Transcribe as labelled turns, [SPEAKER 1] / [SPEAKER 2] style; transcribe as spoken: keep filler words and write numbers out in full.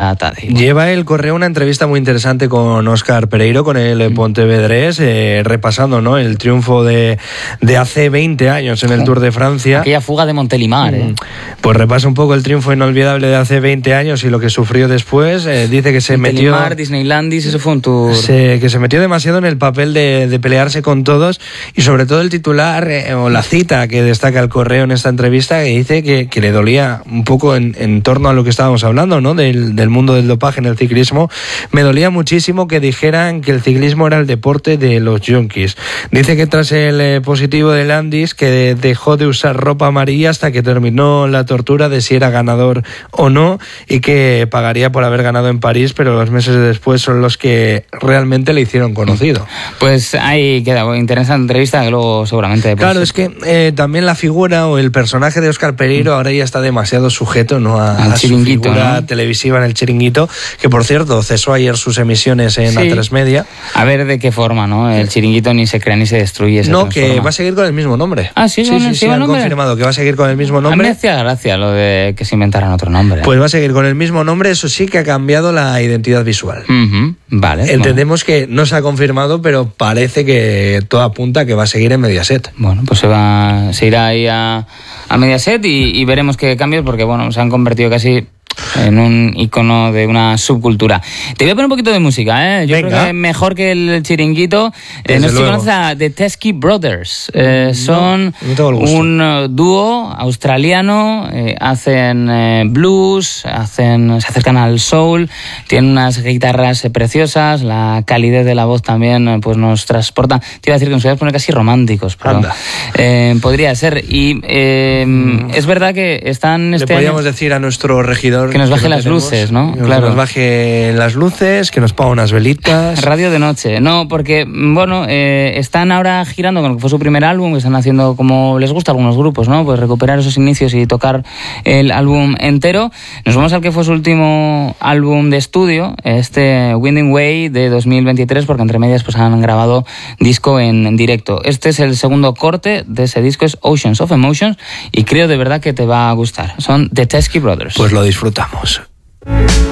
[SPEAKER 1] Borja Tadei.
[SPEAKER 2] Lleva el correo una entrevista muy interesante con Óscar Pereiro, con el pontevedrés, eh, repasando, ¿no?, el triunfo de, de hace veinte años en el Tour de Francia.
[SPEAKER 1] Aquella fuga de Montelimar, ¿eh?
[SPEAKER 2] Pues repasa un poco el triunfo inolvidable de hace veinte años y lo que sufrió después. Eh, dice que se
[SPEAKER 1] Montelimar,
[SPEAKER 2] metió...
[SPEAKER 1] Disneylandis, eso fue un tour...
[SPEAKER 2] Se, que se metió demasiado en el papel de, de pelearse con todos, y sobre todo el titular eh, o la cita que destaca el correo en esta entrevista, que dice que, que le dolía un poco en, en torno a lo que estábamos hablando, ¿no?, del, del mundo del dopaje en el ciclismo. Me dolía muchísimo que dijeran que el ciclismo era el deporte de los yonkis. Dice que tras el eh, positivo de Landis, que dejó de usar ropa amarilla hasta que terminó la tortura de si era ganador o no, y que pagaría por haber ganado en París, pero los meses después son los que realmente le hicieron conocido.
[SPEAKER 1] Pues ahí queda, interesante entrevista que luego seguramente... Pues,
[SPEAKER 2] claro, es que eh, también la figura o el personaje de Óscar Pereiro ahora ya está demasiado sujeto, ¿no?, a, a su figura, ¿no?, televisiva en el Chiringuito, que por cierto cesó ayer sus emisiones en sí. A tres Media.
[SPEAKER 1] A ver de qué forma, ¿no? El Chiringuito ni se crea ni se destruye. Se
[SPEAKER 2] no,
[SPEAKER 1] transforma.
[SPEAKER 2] Que va a seguir con el mismo nombre.
[SPEAKER 1] Ah, sí,
[SPEAKER 2] sí,
[SPEAKER 1] con
[SPEAKER 2] sí,
[SPEAKER 1] el,
[SPEAKER 2] sí, sí han nombre? confirmado que va a seguir con el mismo nombre.
[SPEAKER 1] A mí me hacía gracia lo de que se inventaran otro nombre.
[SPEAKER 2] Pues va a seguir con el mismo nombre, eso sí que ha cambiado la identidad visual.
[SPEAKER 1] Uh-huh. Vale.
[SPEAKER 2] Entendemos bueno. que no se ha confirmado, pero parece que todo apunta a que va a seguir en Mediaset.
[SPEAKER 1] Bueno, pues se va, se irá ahí a, a Mediaset y, y veremos qué cambios, porque bueno, se han convertido casi en un icono de una subcultura. Te voy a poner un poquito de música, ¿eh? Yo Venga. creo que mejor que el Chiringuito. Eh, no sé si conoces a The Teskey Brothers. Eh, son
[SPEAKER 2] no, no
[SPEAKER 1] un uh, dúo australiano, eh, hacen eh, blues, hacen, se acercan al soul, tienen unas guitarras eh, preciosas, la calidez de la voz también eh, pues nos transporta. Te iba a decir que nos ibas a poner casi románticos, pero eh, podría ser. Y eh, mm. es verdad que están este
[SPEAKER 2] Le podríamos
[SPEAKER 1] año,
[SPEAKER 2] decir a nuestro regidor
[SPEAKER 1] que nos baje
[SPEAKER 2] que no
[SPEAKER 1] las
[SPEAKER 2] tenemos,
[SPEAKER 1] luces, ¿no?
[SPEAKER 2] Que
[SPEAKER 1] Claro.
[SPEAKER 2] nos baje las luces, que nos ponga unas velitas.
[SPEAKER 1] Radio de noche. No, porque, bueno, eh, están ahora girando con lo que fue su primer álbum, que están haciendo como les gusta a algunos grupos, ¿no? Pues recuperar esos inicios y tocar el álbum entero. Nos vamos al que fue su último álbum de estudio, este Winding Way de dos mil veintitrés, porque entre medias pues han grabado disco en, en directo. Este es el segundo corte de ese disco, es Oceans of Emotions, y creo de verdad que te va a gustar. Son The Teskey Brothers.
[SPEAKER 2] Pues lo disfrutamos.